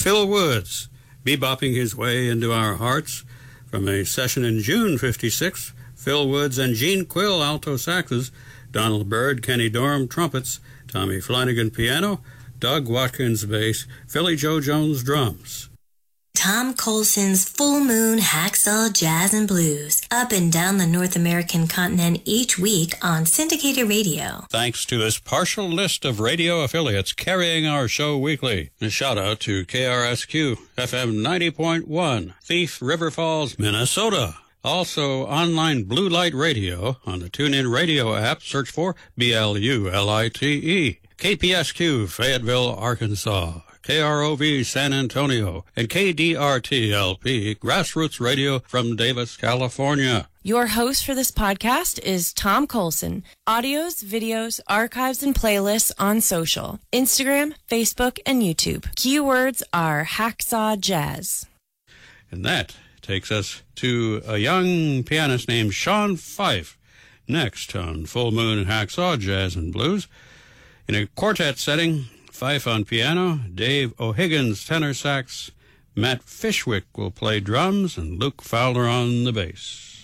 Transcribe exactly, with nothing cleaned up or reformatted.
Phil Woods, bebopping his way into our hearts from a session in June fifty-six. Phil Woods and Gene Quill, alto saxes, Donald Byrd, Kenny Dorham, trumpets, Tommy Flanagan, piano, Doug Watkins, bass, Philly Joe Jones, drums. Tom Colson's Full Moon Hacksaw Jazz and Blues, up and down the North American continent each week on syndicated radio. Thanks to this partial list of radio affiliates carrying our show weekly. A shout out to K R S Q, F M ninety point one, Thief River Falls, Minnesota. Also, online Blue Light Radio on the TuneIn Radio app. Search for B L U L I T E. K P S Q, Fayetteville, Arkansas. K R O V, San Antonio. And K D R T L P, Grassroots Radio from Davis, California. Your host for this podcast is Tom Colson. Audios, videos, archives, and playlists on social. Instagram, Facebook, and YouTube. Keywords are Hacksaw Jazz. And that takes us to a young pianist named Sean Fife, next on Full Moon Hacksaw Jazz and Blues. In a quartet setting, Fife on piano, Dave O'Higgins tenor sax, Matt Fishwick will play drums, and Luke Fowler on the bass.